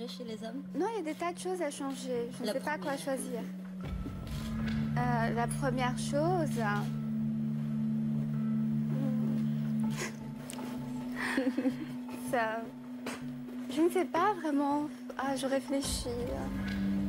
chez les hommes? Non, il y a des tas de choses à changer. Je ne La sais pas quoi première. choisir. La première chose... ça... Je ne sais pas vraiment. Ah, je réfléchis.